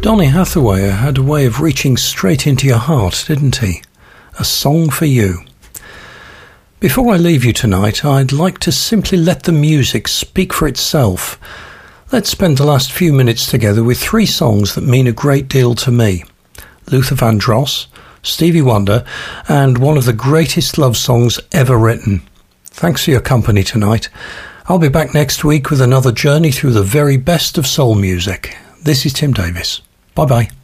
Donny Hathaway had a way of reaching straight into your heart, didn't he? A song for you. Before I leave you tonight, I'd like to simply let the music speak for itself. Let's spend the last few minutes together with 3 songs that mean a great deal to me. Luther Vandross, Stevie Wonder, and one of the greatest love songs ever written. Thanks for your company tonight. I'll be back next week with another journey through the very best of soul music. This is Tim Davis. Bye-bye.